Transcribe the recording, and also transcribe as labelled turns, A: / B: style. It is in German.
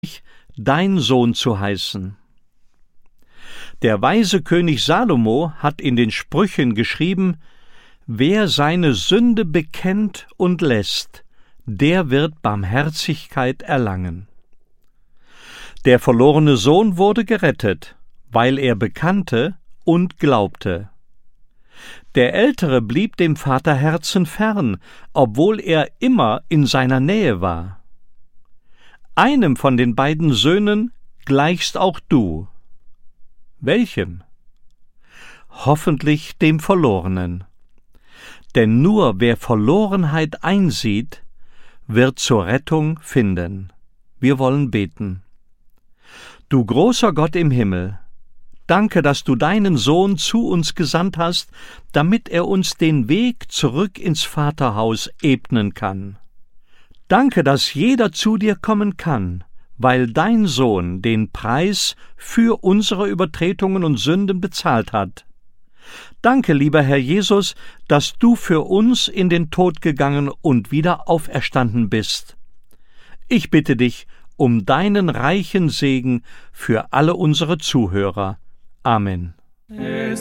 A: dein Sohn zu heißen. Der weise König Salomo hat in den Sprüchen geschrieben: Wer seine Sünde bekennt und lässt, der wird Barmherzigkeit erlangen. Der verlorene Sohn wurde gerettet, weil er bekannte und glaubte. Der Ältere blieb dem Vaterherzen fern, obwohl er immer in seiner Nähe war. Einem von den beiden Söhnen gleichst auch du. Welchem? Hoffentlich dem Verlorenen. Denn nur wer Verlorenheit einsieht, wird zur Rettung finden. Wir wollen beten. Du großer Gott im Himmel, danke, dass du deinen Sohn zu uns gesandt hast, damit er uns den Weg zurück ins Vaterhaus ebnen kann. Danke, dass jeder zu dir kommen kann, weil dein Sohn den Preis für unsere Übertretungen und Sünden bezahlt hat. Danke, lieber Herr Jesus, dass du für uns in den Tod gegangen und wieder auferstanden bist. Ich bitte dich um deinen reichen Segen für alle unsere Zuhörer. Amen.